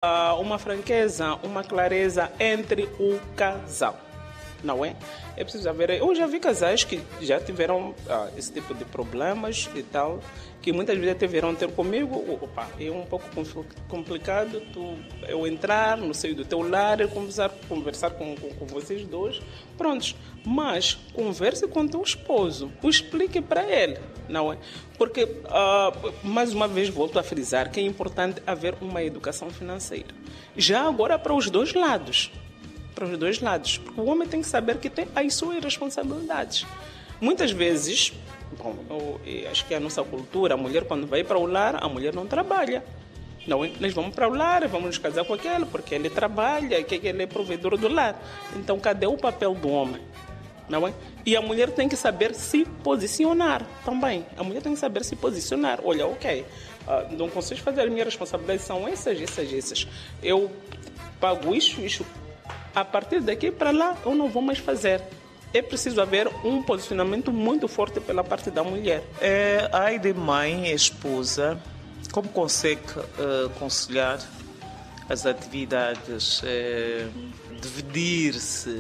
uma franqueza, uma clareza entre o casal, não é? É preciso haver... Eu já vi casais que já tiveram esse tipo de problemas e tal, que muitas vezes até vieram ter comigo. Opa, é um pouco complicado eu entrar no seio do teu lar e conversar com vocês dois. Prontos, mas converse com teu esposo, explique para ele, não é? Porque, mais uma vez, volto a frisar que é importante haver uma educação financeira. Já agora para os dois lados. Para os dois lados. Porque o homem tem que saber que tem as suas responsabilidades. Muitas vezes, eu acho que é a nossa cultura, a mulher quando vai para o lar, a mulher não trabalha. Não, nós vamos para o lar, vamos nos casar com aquele, porque ele trabalha, que ele é provedor do lar. Então, cadê o papel do homem? Não é? E a mulher tem que saber se posicionar também. A mulher tem que saber se posicionar. Olha, ok, não consigo fazer, as minhas responsabilidades são essas. Eu pago isso. A partir daqui para lá, eu não vou mais fazer. É preciso haver um posicionamento muito forte pela parte da mulher. Ai de mãe, esposa, como consegue conciliar as atividades, dividir-se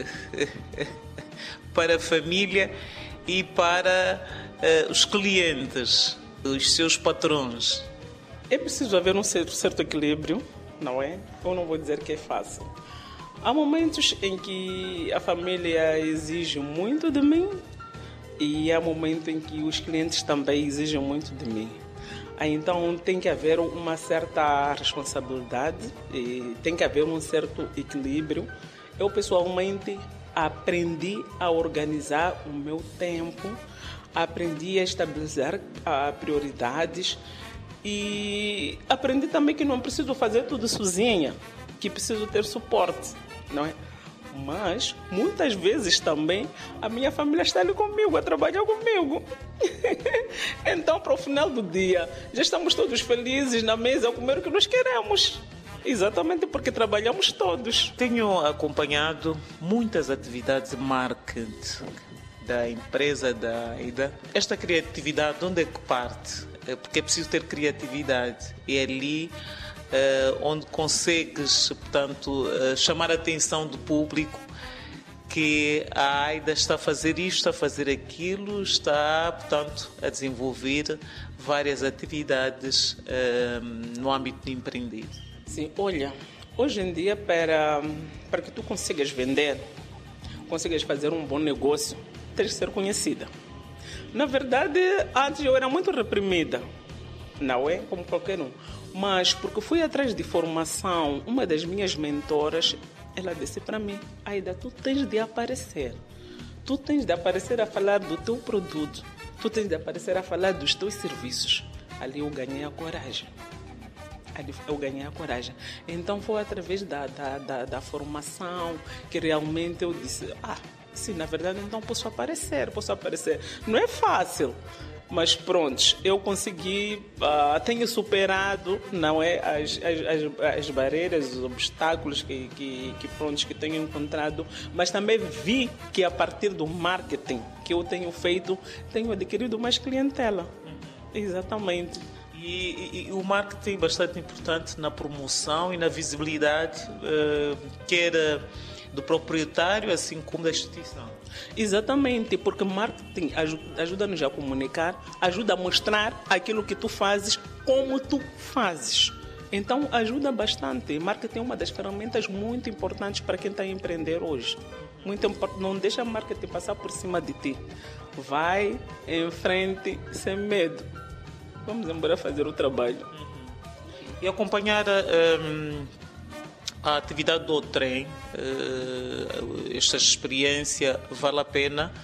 para a família e para os clientes, os seus patrões? É preciso haver um certo equilíbrio, não é? Eu não vou dizer que é fácil. Há momentos em que a família exige muito de mim e há momentos em que os clientes também exigem muito de mim. Então tem que haver uma certa responsabilidade e tem que haver um certo equilíbrio. Eu pessoalmente aprendi a organizar o meu tempo, aprendi a estabelecer prioridades e aprendi também que não preciso fazer tudo sozinha, que preciso ter suporte, não é? Mas, muitas vezes também, a minha família está ali comigo, a trabalhar comigo. Então, para o final do dia, já estamos todos felizes na mesa a comer o que nós queremos. Exatamente porque trabalhamos todos. Tenho acompanhado muitas atividades de marketing da empresa da AIDA. Esta criatividade, de onde é que parte? Porque é preciso ter criatividade. E é ali onde consegues, portanto, chamar a atenção do público que a AIDA está a fazer isto, a fazer aquilo, está, portanto, a desenvolver várias atividades no âmbito de empreender. Sim, olha, hoje em dia para que tu consigas vender, consigas fazer um bom negócio, tens de ser conhecida. Na verdade, antes eu era muito reprimida, não é? Como qualquer um. Mas porque fui atrás de formação, uma das minhas mentoras, ela disse para mim: Aida, tu tens de aparecer. Tu tens de aparecer a falar do teu produto. Tu tens de aparecer a falar dos teus serviços. Ali eu ganhei a coragem. Então foi através da formação que realmente eu disse: sim, na verdade então posso aparecer. Não é fácil. Mas pronto, eu consegui, tenho superado, não é, as barreiras, os obstáculos que tenho encontrado, mas também vi que a partir do marketing que eu tenho feito, tenho adquirido mais clientela. Exatamente. E o marketing é bastante importante na promoção e na visibilidade, quer do proprietário, assim como da instituição. Exatamente, porque marketing ajuda-nos a comunicar, ajuda a mostrar aquilo que tu fazes, como tu fazes. Então ajuda bastante. Marketing é uma das ferramentas muito importantes para quem está a empreender hoje. Muito importante, não deixa marketing passar por cima de ti. Vai em frente sem medo. Vamos embora fazer o trabalho. E acompanhar a atividade do trem, esta experiência vale a pena,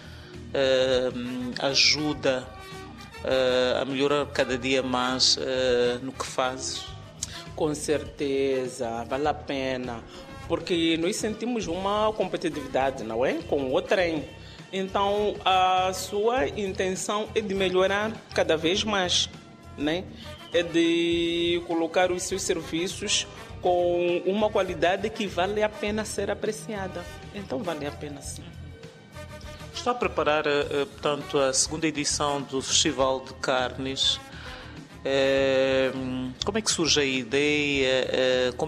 ajuda a melhorar cada dia mais no que fazes? Com certeza, vale a pena, porque nós sentimos uma competitividade, não é? Com o trem. Então, a sua intenção é de melhorar cada vez mais, né? É de colocar os seus serviços com uma qualidade que vale a pena ser apreciada. Então vale a pena sim. Está a preparar, portanto, a segunda edição do Festival de Carnes. Como é que surge a ideia? Como